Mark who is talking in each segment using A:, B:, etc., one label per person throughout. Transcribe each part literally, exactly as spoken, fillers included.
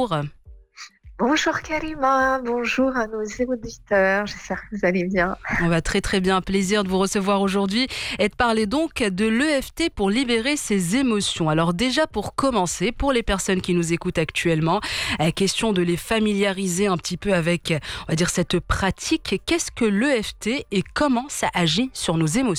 A: bonjour.
B: Bonjour Karima, bonjour à nos auditeurs, j'espère que vous allez bien.
A: On va très très bien, plaisir de vous recevoir aujourd'hui et de parler donc de l'E F T pour libérer ses émotions. Alors déjà pour commencer, pour les personnes qui nous écoutent actuellement, euh, question de les familiariser un petit peu avec, on va dire, cette pratique. Qu'est-ce que l'E F T et comment ça agit sur nos émotions ?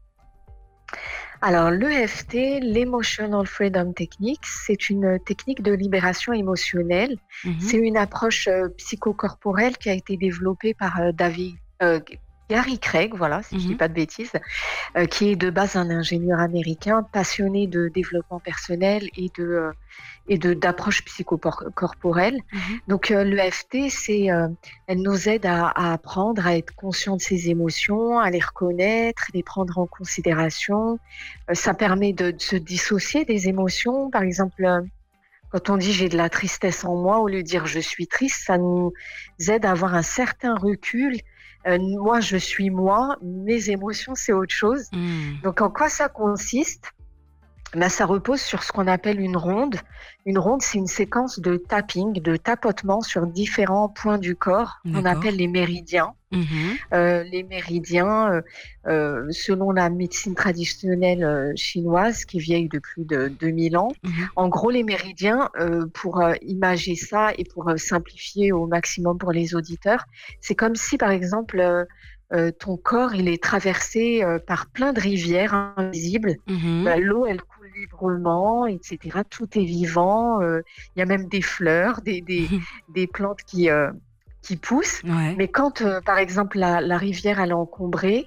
B: Alors l'E F T, l'Emotional Freedom Technique, c'est une technique de libération émotionnelle.
A: Mhm.
B: C'est une approche euh, psychocorporelle qui a été développée par euh, David, euh, Gary Craig, voilà, si je ne dis
A: Mhm.
B: pas de bêtises, euh, qui est de base un ingénieur américain passionné de développement personnel et de euh, et de d'approche psychocorporelle.
A: Mhm.
B: Donc euh, l'E F T, c'est euh, elle nous aide à, à apprendre à être conscient de ses émotions, à les reconnaître, les prendre en considération. Euh, ça permet de, de se dissocier des émotions. Par exemple, euh, quand on dit j'ai de la tristesse en moi, au lieu de dire je suis triste, ça nous aide à avoir un certain recul. Euh, moi, je suis moi, mes émotions, c'est autre chose.
A: Mhm.
B: Donc, en quoi ça consiste ? Ben, ça repose sur ce qu'on appelle une ronde. Une ronde, c'est une séquence de tapping, de tapotement sur différents points du corps qu'on
A: D'accord.
B: appelle les méridiens.
A: Mhm.
B: Euh, les méridiens, euh, euh, selon la médecine traditionnelle euh, chinoise, qui est vieille de plus de deux mille ans,
A: Mhm.
B: en gros, les méridiens, euh, pour euh, imager ça et pour euh, simplifier au maximum pour les auditeurs, c'est comme si, par exemple, euh, euh, ton corps, il est traversé euh, par plein de rivières invisibles.
A: Mhm.
B: Ben, l'eau, elle coule librement, et cetera. Tout est vivant. euh, Il y a même des fleurs, des, des, des plantes qui, euh, qui poussent.
A: Ouais.
B: Mais quand, euh, par exemple, la, la rivière elle est encombrée,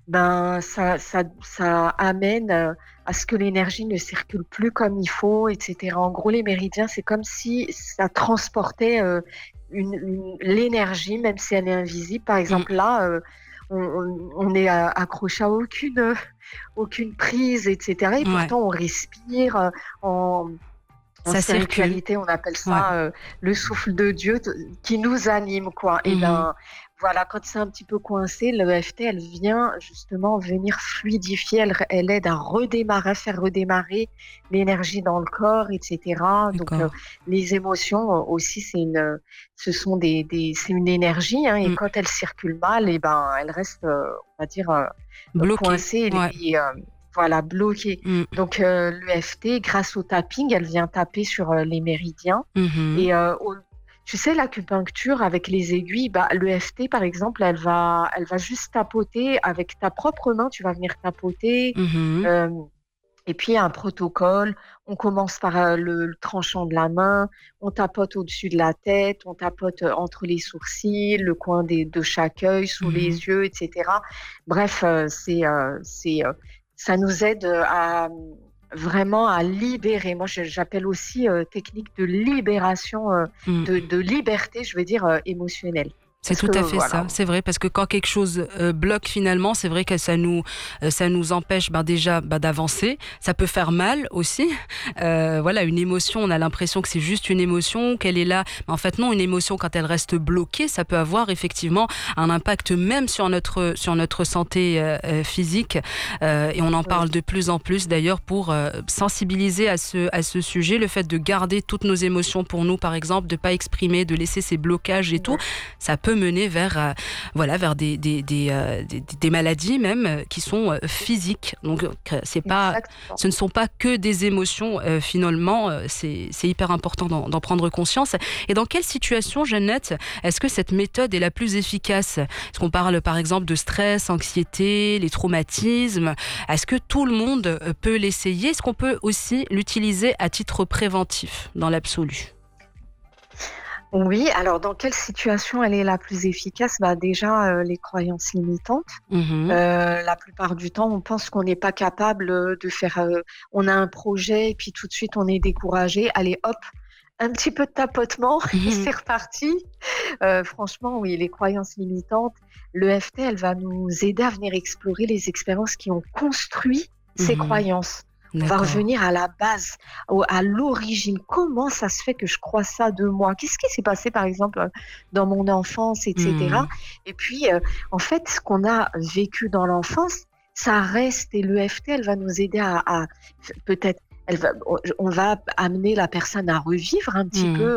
B: ben ça, ça, ça amène euh, à ce que l'énergie ne circule plus comme il faut, et cetera. En gros, les méridiens, c'est comme si ça transportait euh, une, une- l'énergie, même si elle est invisible. Par
A: Mhm.
B: exemple, là, euh, on, on- on est euh, accroché à aucune, aucune prise, et cetera. Et
A: Ouais.
B: pourtant, on respire euh, en en
A: Ça circule.
B: spiritualité, on appelle
A: Ouais.
B: ça euh, le souffle de Dieu t- qui nous anime, quoi. Et
A: Mhm.
B: ben, voilà, quand c'est un petit peu coincé, l'E F T, elle vient justement venir fluidifier, elle, elle aide à redémarrer, à faire redémarrer l'énergie dans le corps, et cetera. Donc, euh,
A: D'accord.
B: les émotions euh, aussi, c'est une, ce sont des, des, c'est une énergie, hein, et
A: Mm.
B: quand elle circule mal, et ben, elle reste, euh, on va dire, euh,
A: Bloqué.
B: coincée
A: Ouais.
B: et, et, euh, voilà, bloquée.
A: Mm.
B: Donc, euh, l'E F T, grâce au tapping, elle vient taper sur euh, les méridiens.
A: Mhm.
B: Et euh, au- tu sais, l'acupuncture avec les aiguilles, bah, l'E F T, par exemple, elle va, elle va juste tapoter avec ta propre main. Tu vas venir tapoter.
A: Mhm.
B: euh, et puis, il y a un protocole. On commence par euh, le, le tranchant de la main. On tapote au-dessus de la tête. On tapote euh, entre les sourcils, le coin des, de chaque œil, sous les
A: Mhm.
B: yeux, et cetera. Bref, euh, c'est, euh, c'est, euh, ça nous aide à vraiment à libérer. Moi, je- j'appelle aussi euh, technique de libération, euh,
A: Mm.
B: de, de liberté, je veux dire, euh, émotionnelle.
A: C'est
B: Parce
A: tout
B: que,
A: à fait
B: voilà.
A: ça, c'est vrai, parce que quand quelque chose euh, bloque finalement, c'est vrai que ça nous, euh, ça nous empêche ben, déjà ben, d'avancer, ça peut faire mal aussi. Euh, voilà, une émotion, on a l'impression que c'est juste une émotion, qu'elle est là, mais en fait non, une émotion quand elle reste bloquée, ça peut avoir effectivement un impact même sur notre, sur notre santé euh, euh, physique, euh, et on en
B: Oui,
A: parle de plus en plus d'ailleurs pour euh, sensibiliser à ce, à ce sujet, le fait de garder toutes nos émotions pour nous par exemple, de pas exprimer, de laisser ces blocages et tout,
B: oui,
A: ça peut mener vers, euh, voilà, vers des, des, des, euh, des, des maladies même euh, qui sont euh, physiques. Donc, euh, c'est pas,
B: exactement.
A: ce ne sont pas que des émotions euh, finalement. Euh, c'est, c'est hyper important d'en, d'en prendre conscience. Et dans quelle situation, Jeannette, est-ce que cette méthode est la plus efficace ? Est-ce qu'on parle par exemple de stress, anxiété, les traumatismes ? Est-ce que tout le monde euh, peut l'essayer ? Est-ce qu'on peut aussi l'utiliser à titre préventif dans l'absolu ?
B: Oui, alors dans quelle situation elle est la plus efficace? Bah déjà, euh, les croyances limitantes.
A: Mhm.
B: Euh, la plupart du temps, on pense qu'on n'est pas capable euh, de faire. Euh, on a un projet et puis tout de suite on est découragé. Allez, hop, un petit peu de tapotement et
A: Mhm.
B: c'est reparti. Euh, franchement, oui, les croyances limitantes. L'E F T, elle va nous aider à venir explorer les expériences qui ont construit ces
A: Mhm.
B: croyances. On va
A: D'accord.
B: revenir à la base, au- à l'origine. Comment ça se fait que je crois ça de moi? Qu'est-ce qui s'est passé, par exemple, dans mon enfance, et cetera.
A: Mhm.
B: Et puis, euh, en fait, ce qu'on a vécu dans l'enfance, ça reste. Et l'E F T, elle va nous aider à, à peut-être, elle va, on va amener la personne à revivre un petit peu
A: Mhm.